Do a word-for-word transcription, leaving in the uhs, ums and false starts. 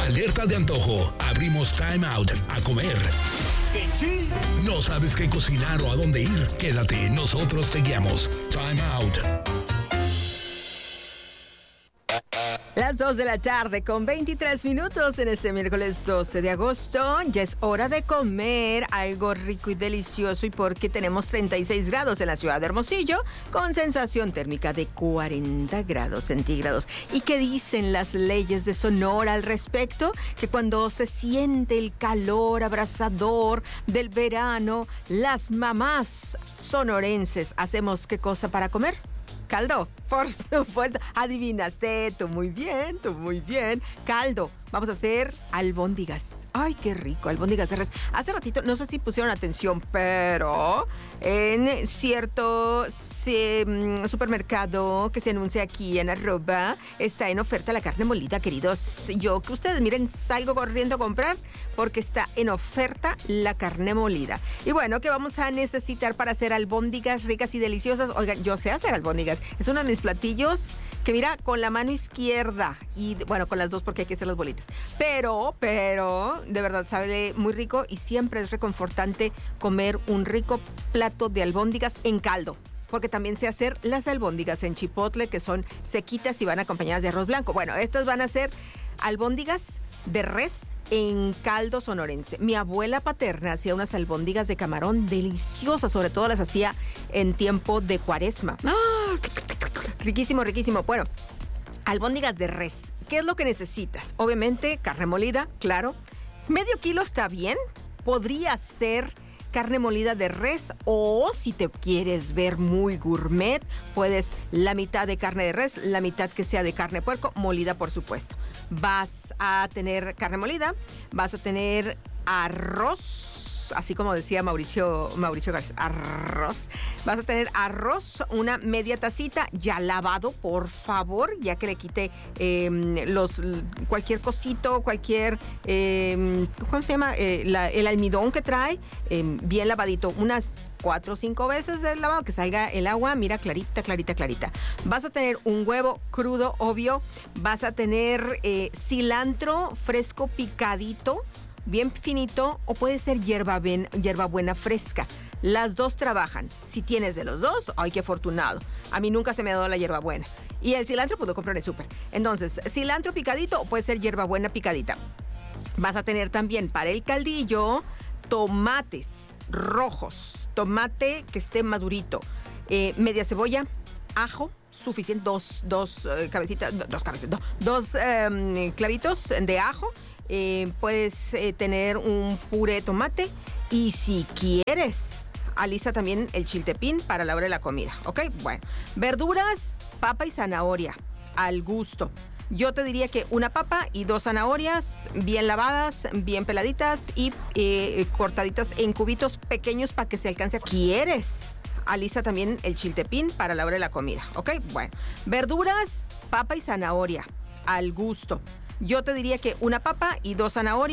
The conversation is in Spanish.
Alerta de antojo. Abrimos Time Out a comer. ¿No sabes qué cocinar o a dónde ir? Quédate, nosotros te guiamos. Time Out. Las dos de la tarde con veintitrés minutos en este miércoles doce de agosto. Ya es hora de comer algo rico y delicioso, y porque tenemos treinta y seis grados en la ciudad de Hermosillo con sensación térmica de cuarenta grados centígrados. ¿Y qué dicen las leyes de Sonora al respecto? Que cuando se siente el calor abrasador del verano, las mamás sonorenses hacemos ¿qué cosa para comer? Caldo, por supuesto. Adivinaste, tú muy bien, tú muy bien. Caldo. Vamos a hacer albóndigas. Ay, qué rico, albóndigas de res. Hace ratito, no sé si pusieron atención, pero en cierto sí, supermercado que se anuncia aquí en arroba, está en oferta la carne molida, queridos. Yo, que ustedes miren, salgo corriendo a comprar porque está en oferta la carne molida. Y bueno, ¿qué vamos a necesitar para hacer albóndigas ricas y deliciosas? Oigan, yo sé hacer albóndigas. Es uno de mis platillos que, mira, con la mano izquierda y, bueno, con las dos porque hay que hacer las bolitas. Pero, pero, de verdad sabe muy rico, y siempre es reconfortante comer un rico plato de albóndigas en caldo. Porque también sé hacer las albóndigas en chipotle, que son sequitas y van acompañadas de arroz blanco. Bueno, estas van a ser albóndigas de res en caldo sonorense. Mi abuela paterna hacía unas albóndigas de camarón deliciosas, sobre todo las hacía en tiempo de cuaresma. ¡Ah! Riquísimo, riquísimo. Bueno, albóndigas de res. ¿Qué es lo que necesitas? Obviamente, carne molida, claro. Medio kilo está bien. Podría ser carne molida de res, o si te quieres ver muy gourmet, puedes la mitad de carne de res, la mitad que sea de carne de puerco, molida por supuesto. Vas a tener carne molida, vas a tener arroz, así como decía Mauricio, Mauricio García, arroz. Vas a tener arroz, una media tacita, ya lavado, por favor, ya que le quite eh, los, cualquier cosito, cualquier, eh, ¿cómo se llama? Eh, la, el almidón que trae, eh, bien lavadito, unas cuatro o cinco veces del lavado, que salga el agua, mira, clarita, clarita, clarita. Vas a tener un huevo crudo, obvio. Vas a tener eh, cilantro fresco picadito, bien finito, o puede ser hierba, ben, hierbabuena fresca. Las dos trabajan. Si tienes de los dos, ¡ay, qué afortunado! A mí nunca se me ha dado la hierbabuena. Y el cilantro, pues lo compro en el súper. Entonces, cilantro picadito o puede ser hierbabuena picadita. Vas a tener también para el caldillo tomates rojos, tomate que esté madurito, eh, media cebolla, ajo, suficiente, dos, dos eh, cabecitas, dos cabecitas, no, dos eh, clavitos de ajo. Eh, puedes eh, tener un puré de tomate, y si quieres, alista también el chiltepín para la hora de la comida, ¿ok? Bueno, verduras, papa y zanahoria, al gusto. Yo te diría que una papa y dos zanahorias bien lavadas, bien peladitas y eh, cortaditas en cubitos pequeños para que se alcance. ¿Quieres? Alista también el chiltepín para la hora de la comida, ¿ok? Bueno, verduras, papa y zanahoria, al gusto. Yo te diría que una papa y dos zanahorias